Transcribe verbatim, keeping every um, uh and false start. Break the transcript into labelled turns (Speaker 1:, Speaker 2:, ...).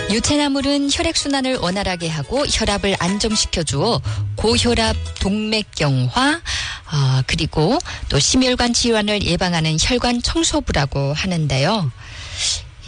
Speaker 1: 유채나물은 혈액순환을 원활하게 하고 혈압을 안정시켜주어 고혈압, 동맥경화, 어, 그리고 또 심혈관 질환을 예방하는 혈관 청소부라고 하는데요.